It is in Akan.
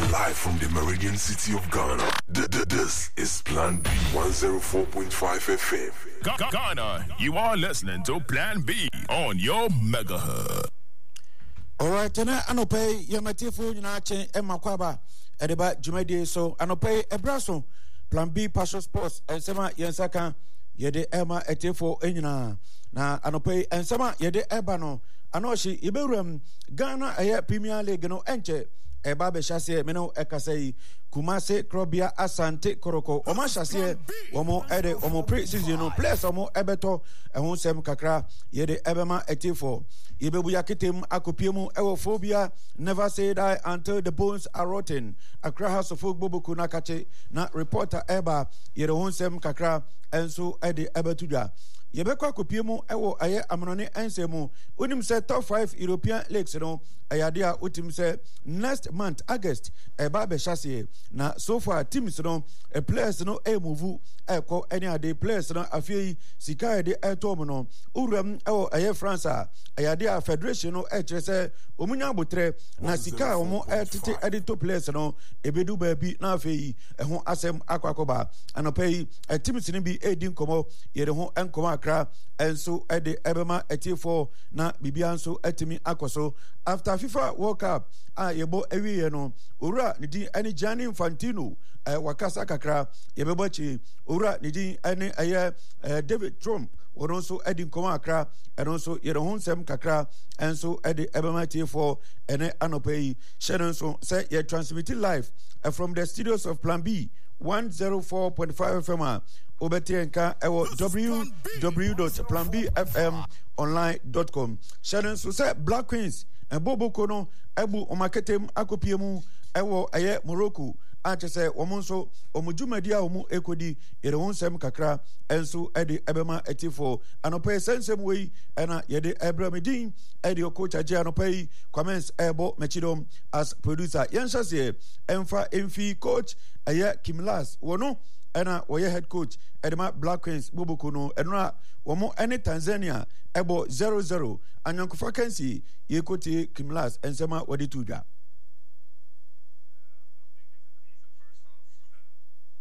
Live from the Meridian City of Ghana, this is Plan B 104.5 FM. Ghana, you are listening to Plan B on your megahertz. Alright, tonight anope yamatifu nyinache Emma Kwaba edeba jumedi so anope ebraso Plan B Passion Sports ensema yensaka yede Emma etifo enyina na anope ensema yede ebano anoshi iberuem Ghana aye Premier League no enche eba be chase meno ekasei Kumase Krobia Asante Koroko Oma chase omo ede omo pre-season no players omo ebeto ehun sem kakra yede ebema etifo yebebu yakitem akopiemu ewo phobia never say die until the bones are rotten. Accra House of Folk Boboku Nakache na reporter eba yede hun sem kakra enso ede ebetuda yebekwa kopiemu ewo aye amonone ensemu unim se top 5 European leagues no ayade a utim se next month August eba be chase na so far teams no players no move eko any ade players no afei sika ade etom no uram ewo aye France ayade a federation no se omunya botre na sika omo etete edito players no ebedu ba bi na afei eho asem akwakoba anopai teams ni bi edin komo yede ho enkomo akra enso ede ebema etifo na bibia nso etimi akoso after FIFA World Cup yebo ewiye no owura nidi eni Gianni Infantino wakasa kakra yebebo chi owura nidi eni David Trump woronso edi nkoma akra enonso yere honsem kakra enso edi ebema etifo ene anopai shenonso say ye transmitting live from the studios of Plan B 104.5 FM Obetienka ewo www.planbfmonline.com Shannon so say Black Queens and Bobo Kono ebu omaketem akopiemu ewo aye Morocco ante say omonso omujumadia omu ekodi yede wonsem kakra enso ede ebema etifo anope sensem we ena yede ebramedin ede coach age anope comments ebo mechidom as producer yenshase emfa emfi coach aye Kimlas wono ena woye head coach edema Black Queens Bobo no enra womo ene Tanzania ebo 00 anyankofa kansi yekoti Kimlas ensema wadi tudwa